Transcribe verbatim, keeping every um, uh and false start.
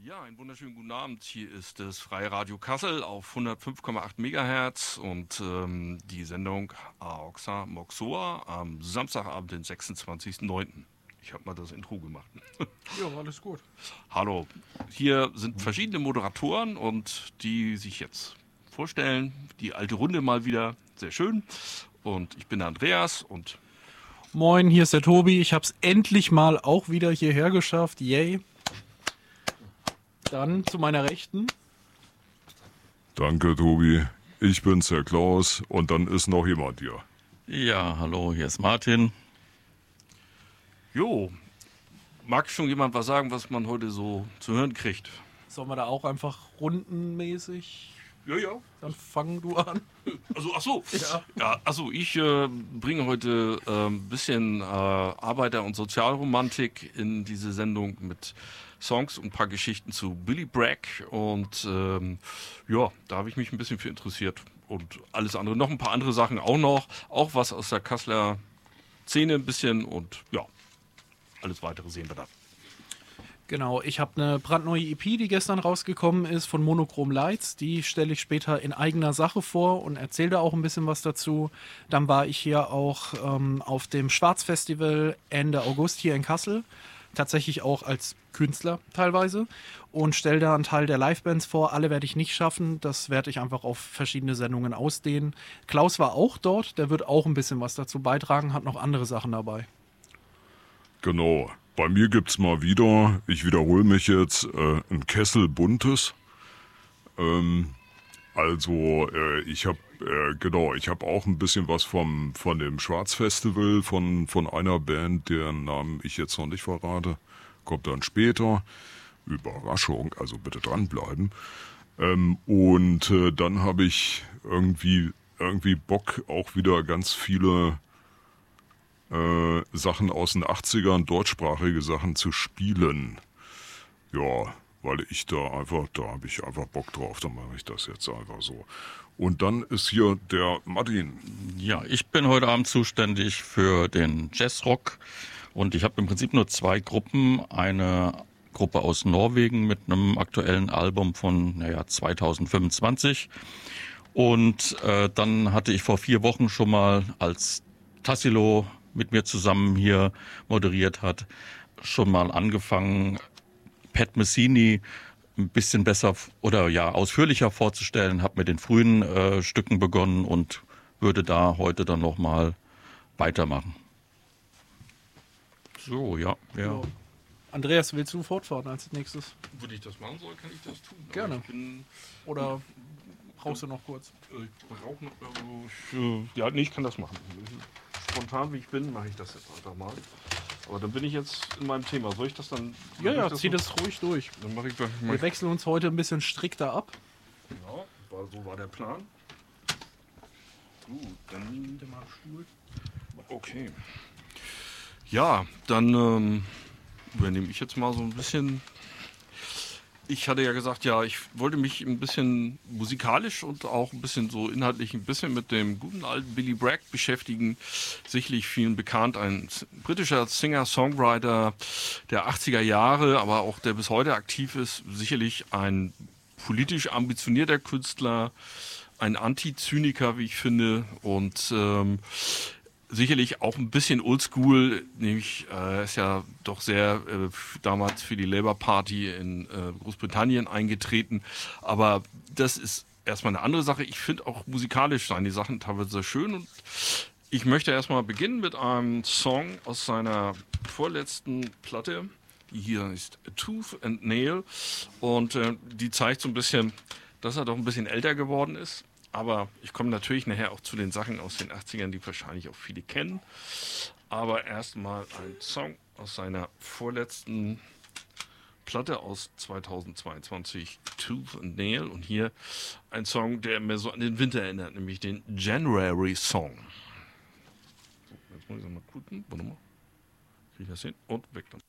Ja, einen wunderschönen guten Abend. Hier ist das Freie Radio Kassel auf hundertfünf Komma acht Megahertz und ähm, die Sendung Aoxa Moxoa am Samstagabend, den sechsundzwanzigsten neunten Ich habe mal das Intro gemacht. Ja, alles gut. Hallo, hier sind verschiedene Moderatoren und die sich jetzt vorstellen. Die alte Runde mal wieder, sehr schön. Und ich bin der Andreas und... Moin, hier ist der Tobi. Ich habe es endlich mal auch wieder hierher geschafft. Yay. Dann zu meiner Rechten. Danke, Tobi. Ich bin's, Herr Klaus. Und dann ist noch jemand hier. Ja, hallo, hier ist Martin. Jo, mag schon jemand was sagen, was man heute so zu hören kriegt? Sollen wir da auch einfach rundenmäßig? Ja, ja. Dann fang du an. Also, ach so. Ja. Ja, also ich äh, bringe heute ein äh, bisschen äh, Arbeiter- und Sozialromantik in diese Sendung mit Songs und ein paar Geschichten zu Billy Bragg. Und ähm, ja, da habe ich mich ein bisschen für interessiert. Und alles andere, noch ein paar andere Sachen auch noch. Auch was aus der Kasseler Szene ein bisschen. Und ja, alles weitere sehen wir dann. Genau, ich habe eine brandneue E P, die gestern rausgekommen ist von Monochrome Lights. Die stelle ich später in eigener Sache vor und erzähle da auch ein bisschen was dazu. Dann war ich hier auch ähm, auf dem Schwarzfestival Ende August hier in Kassel. Tatsächlich auch als Künstler teilweise. Und stelle da einen Teil der Livebands vor. Alle werde ich nicht schaffen. Das werde ich einfach auf verschiedene Sendungen ausdehnen. Klaus war auch dort. Der wird auch ein bisschen was dazu beitragen. Hat noch andere Sachen dabei. Genau. Bei mir gibt's mal wieder, ich wiederhole mich jetzt, äh, ein Kessel Buntes. Ähm, also äh, ich habe äh, genau, ich habe auch ein bisschen was vom von dem Schwarzfestival von von einer Band, deren Namen ich jetzt noch nicht verrate, kommt dann später. Überraschung, also bitte dranbleiben. Ähm, und äh, dann habe ich irgendwie irgendwie Bock, auch wieder ganz viele Äh, Sachen aus den achtzigern, deutschsprachige Sachen zu spielen. Ja, weil ich da einfach, da habe ich einfach Bock drauf, dann mache ich das jetzt einfach so. Und dann ist hier der Martin. Ja, ich bin heute Abend zuständig für den Jazzrock und ich habe im Prinzip nur zwei Gruppen. Eine Gruppe aus Norwegen mit einem aktuellen Album von naja, zweitausendfünfundzwanzig und äh, dann hatte ich vor vier Wochen schon mal, als Tassilo mit mir zusammen hier moderiert hat, schon mal angefangen, Pat Messini ein bisschen besser oder ja ausführlicher vorzustellen, habe mit den frühen äh, Stücken begonnen und würde da heute dann nochmal weitermachen. So, ja. ja. Ja. Andreas, willst du fortfahren als nächstes? Würde ich das machen soll, kann ich das tun. Gerne. Ich bin, Oder brauchst du noch kurz? ich brauche noch... Also ich, äh, ja, nee, ich kann das machen. Spontan wie ich bin, mache ich das jetzt einfach mal. Aber dann bin ich jetzt in meinem Thema. Soll ich das dann... Ja, ja, das zieh so? das ruhig durch. Dann mache ich... Mach Wir ich wechseln uns heute ein bisschen strikter ab. ja, war, so war der Plan. Gut, dann nimm dir mal einen Stuhl. Okay. Ja, dann ähm, übernehme ich jetzt mal so ein bisschen... Ich hatte ja gesagt, ja, ich wollte mich ein bisschen musikalisch und auch ein bisschen so inhaltlich ein bisschen mit dem guten alten Billy Bragg beschäftigen. Sicherlich vielen bekannt, ein britischer Singer-Songwriter der achtziger Jahre, aber auch der bis heute aktiv ist. Sicherlich ein politisch ambitionierter Künstler, ein Anti-Zyniker, wie ich finde, und ähm, sicherlich auch ein bisschen oldschool, nämlich äh, ist ja doch sehr äh, damals für die Labour Party in äh, Großbritannien eingetreten. Aber das ist erstmal eine andere Sache. Ich finde auch musikalisch seine Sachen teilweise sehr schön. Und ich möchte erstmal beginnen mit einem Song aus seiner vorletzten Platte. Die hier ist Tooth and Nail. Und äh, die zeigt so ein bisschen, dass er doch ein bisschen älter geworden ist. Aber ich komme natürlich nachher auch zu den Sachen aus den achtzigern, die wahrscheinlich auch viele kennen. Aber erstmal ein Song aus seiner vorletzten Platte aus zweitausendzweiundzwanzig, Tooth and Nail. Und hier ein Song, der mir so an den Winter erinnert, nämlich den January Song. So, jetzt muss ich mal gucken. Warte mal. Kriege ich das hin? Und weg dann.